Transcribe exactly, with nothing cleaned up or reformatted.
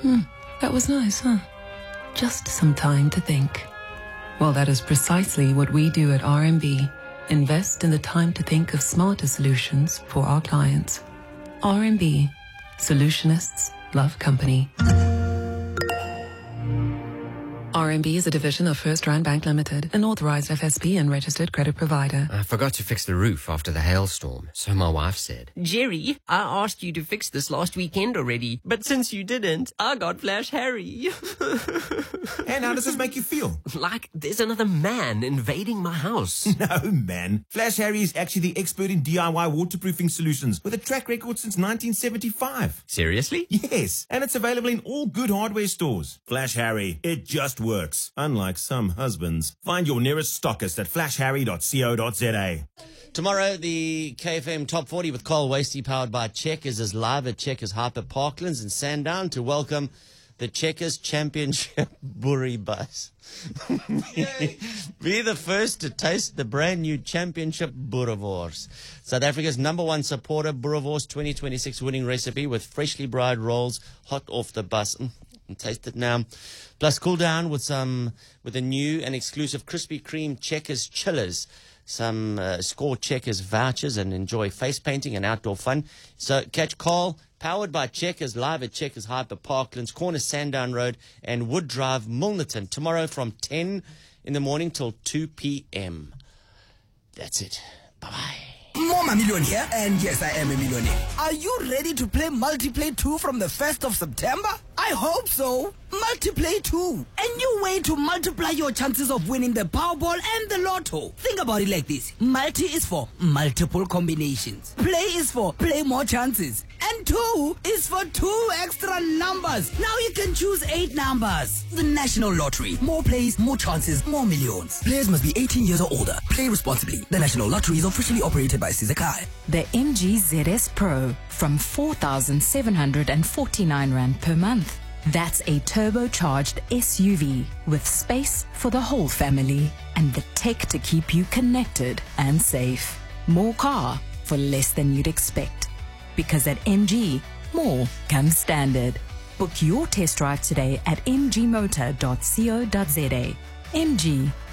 Hmm, that was nice, huh? Just some time to think. Well, that is precisely what we do at R M B. Invest in the time to think of smarter solutions for our clients. R M B. Solutionists love company. R M B is a division of First Rand Bank Limited, an authorized F S B and registered credit provider. I forgot to fix the roof after the hailstorm, so my wife said. Jerry, I asked you to fix this last weekend already, but since you didn't, I got Flash Harry. And how does this make you feel? Like there's another man invading my house. No, man. Flash Harry is actually the expert in D I Y waterproofing solutions with a track record since nineteen seventy-five. Seriously? Yes, and it's available in all good hardware stores. Flash Harry, it just works. Unlike some husbands. Find your nearest stockist at flash harry dot co dot za. Tomorrow, the K F M Top forty with Carl Wasty, powered by Checkers, is live at Checkers Hyper Parklands in Sandown to welcome the Checkers Championship Boerie Bus. Be the first to taste the brand new Championship Boerewors. South Africa's number one supporter, Boerewors twenty twenty-six winning recipe with freshly bride rolls hot off the bus. Mm, taste it now. Plus, cool down with some with a new and exclusive Krispy Kreme Checkers chillers. Some uh, score Checkers vouchers and enjoy face painting and outdoor fun. So catch Carl, powered by Checkers, live at Checkers Hyper Parklands, corner Sandown Road and Wood Drive, Milnerton, tomorrow from ten in the morning till two p.m. That's it. Bye-bye. Mama Million here, and yes, I am a millionaire. Are you ready to play Multiplay two from the first of September? I hope so. Multiplay two. A new way to multiply your chances of winning the Powerball and the Lotto. Think about it like this. Multi is for multiple combinations. Play is for play more chances. And two is for two extra numbers. Now you can choose eight numbers. The National Lottery. More plays, more chances, more millions. Players must be eighteen years or older. Play responsibly. The National Lottery is officially operated by Sizakai. The M G Z S Pro from four thousand seven hundred forty-nine rand per month. That's a turbocharged S U V with space for the whole family and the tech to keep you connected and safe. More car for less than you'd expect. Because at M G, more comes standard. Book your test drive today at m g motor dot co dot za. M G,